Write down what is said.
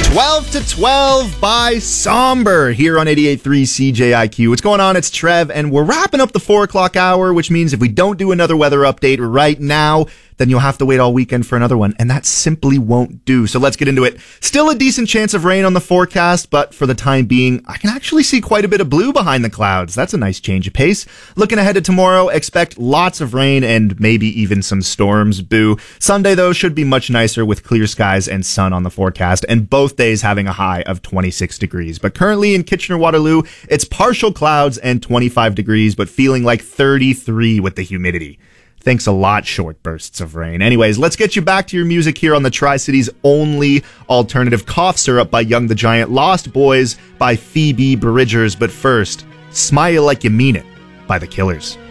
12 to 12 by Somber here on 88.3 CJIQ. What's going on? It's Trev, and we're wrapping up the 4 o'clock hour, which means if we don't do another weather update right now, then you'll have to wait all weekend for another one, and that simply won't do. So let's get into it. Still a decent chance of rain on the forecast, but for the time being, I can actually see quite a bit of blue behind the clouds. That's a nice change of pace. Looking ahead to tomorrow, expect lots of rain and maybe even some storms. Boo. Sunday, though, should be much nicer with clear skies and sun on the forecast, and both days having a high of 26 degrees. But currently in Kitchener-Waterloo, it's partial clouds and 25 degrees, but feeling like 33 with the humidity. Thanks a lot, short bursts of rain. Anyways, let's get you back to your music here on the Tri-City's only alternative. Cough Syrup by Young the Giant, Lost Boys by Phoebe Bridgers, but first, Smile Like You Mean It by The Killers.